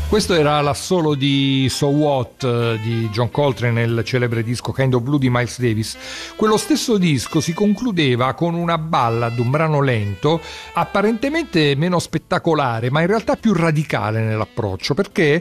Questo era l'assolo di So What di John Coltrane nel celebre disco Kind of Blue di Miles Davis. Quello stesso disco si concludeva con una ballad, un brano lento, apparentemente meno spettacolare, ma in realtà più radicale nell'approccio, perché